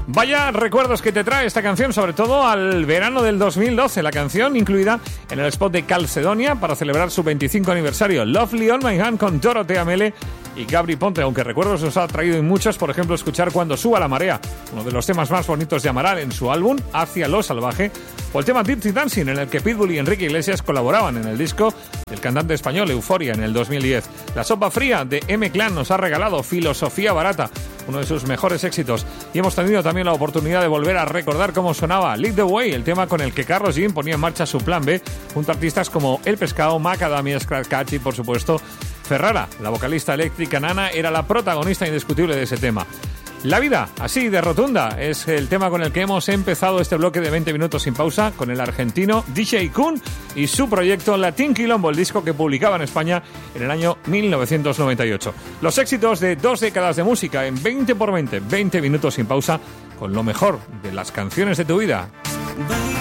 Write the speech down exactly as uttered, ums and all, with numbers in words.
Vaya recuerdos que te trae esta canción, sobre todo al verano del dos mil doce. La canción incluida en el spot de Calcedonia para celebrar su veinticinco aniversario. Lovely on My Hand con Dorothea Mele y Gabri Ponte, aunque recuerdos nos ha traído en muchos, por ejemplo, escuchar Cuando suba la marea, uno de los temas más bonitos de Amaral en su álbum Hacia lo salvaje, o el tema Dirty Dancing, en el que Pitbull y Enrique Iglesias colaboraban en el disco del cantante español Euforia en el dos mil diez. La sopa fría de M-Clan nos ha regalado Filosofía barata, uno de sus mejores éxitos, y hemos tenido también la oportunidad de volver a recordar cómo sonaba Lead the Way, el tema con el que Carlos Jean ponía en marcha su plan B, junto a artistas como El Pescado, Macadamia, Scratch Catch y, por supuesto, Ferrara. La vocalista eléctrica Nana era la protagonista indiscutible de ese tema. La vida, así de rotunda, es el tema con el que hemos empezado este bloque de veinte minutos sin pausa, con el argentino D J Kun y su proyecto Latin Quilombo, el disco que publicaba en España en el año mil novecientos noventa y ocho. Los éxitos de dos décadas de música en veinte por veinte, veinte minutos sin pausa, con lo mejor de las canciones de tu vida.